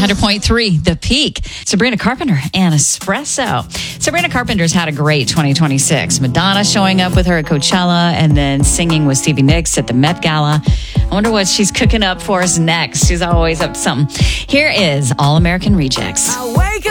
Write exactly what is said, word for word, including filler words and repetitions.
hundred point three, The Peak. Sabrina Carpenter and Espresso. Sabrina Carpenter's had a great twenty twenty-six. Madonna showing up with her at Coachella and then singing with Stevie Nicks at the Met Gala. I wonder what she's cooking up for us next. She's always up to something. Here is All American Rejects. I wake up